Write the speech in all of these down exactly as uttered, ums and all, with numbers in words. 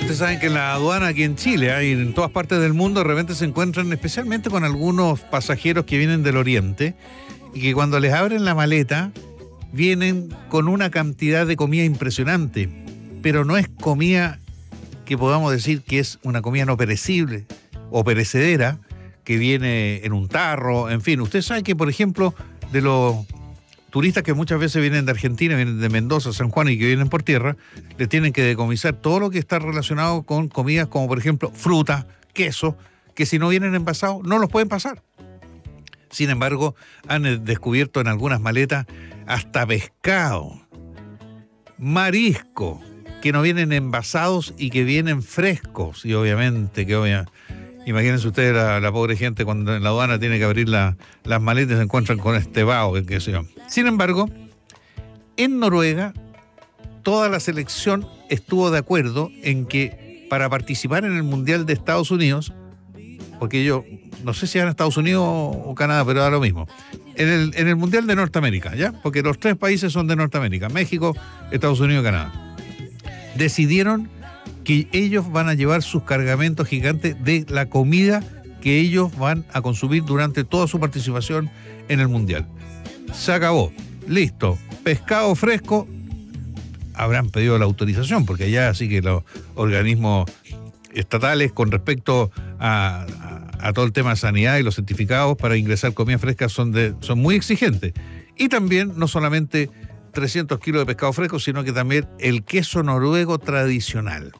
Ustedes saben que en la aduana aquí en Chile ¿eh? y en todas partes del mundo de repente se encuentran especialmente con algunos pasajeros que vienen del oriente y que cuando les abren la maleta vienen con una cantidad de comida impresionante, pero no es comida que podamos decir que es una comida no perecible o perecedera, que viene en un tarro, en fin. Usted sabe que, por ejemplo, de los turistas que muchas veces vienen de Argentina, vienen de Mendoza, San Juan y que vienen por tierra, les tienen que decomisar todo lo que está relacionado con comidas como, por ejemplo, fruta, queso, que si no vienen envasados no los pueden pasar. Sin embargo, han descubierto en algunas maletas hasta pescado, marisco, que no vienen envasados y que vienen frescos. Y obviamente, que obviamente, imagínense ustedes la, la pobre gente cuando en la aduana tiene que abrir la, las maletas y se encuentran con este vaho, que, que sé yo. Sin embargo, en Noruega, toda la selección estuvo de acuerdo en que para participar en el Mundial de Estados Unidos, porque yo no sé si eran Estados Unidos o Canadá, pero da lo mismo, en el, en el Mundial de Norteamérica, ¿ya? Porque los tres países son de Norteamérica, México, Estados Unidos y Canadá. Decidieron que ellos van a llevar sus cargamentos gigantes de la comida que ellos van a consumir durante toda su participación en el Mundial. Se acabó, listo, pescado fresco, habrán pedido la autorización, porque allá sí que los organismos estatales con respecto a, a, a todo el tema de sanidad y los certificados para ingresar comida fresca son, de, son muy exigentes. Y también no solamente trescientos kilos de pescado fresco, sino que también el queso noruego tradicional.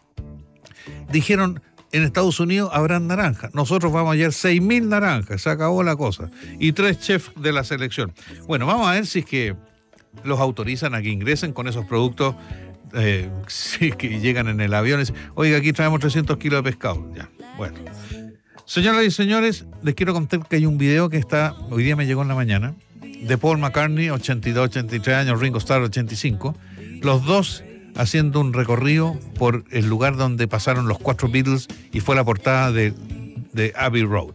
Dijeron, en Estados Unidos habrán naranjas, nosotros vamos a hallar seis mil naranjas, se acabó la cosa, y tres chefs de la selección. Bueno, vamos a ver si es que los autorizan a que ingresen con esos productos eh, si que llegan en el avión y dicen, oiga, aquí traemos trescientos kilos de pescado. Ya, bueno. Señoras y señores, les quiero contar que hay un video que está, hoy día me llegó en la mañana, de Paul McCartney, ochenta y dos, ochenta y tres años, Ringo Starr, ochenta y cinco, los dos haciendo un recorrido por el lugar donde pasaron los cuatro Beatles y fue la portada de, de Abbey Road.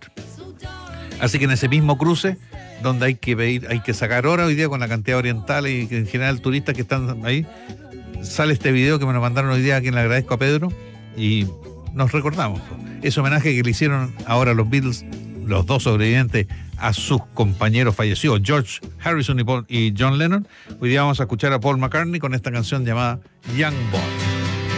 Así que en ese mismo cruce, donde hay que pedir, hay que sacar hora hoy día con la cantidad oriental y en general turistas que están ahí, sale este video que me lo mandaron hoy día, a quien le agradezco a Pedro, y nos recordamos ese homenaje que le hicieron ahora los Beatles, los dos sobrevivientes, a sus compañeros fallecidos, George Harrison y, Paul, y John Lennon. Hoy día vamos a escuchar a Paul McCartney con esta canción llamada Young Boy.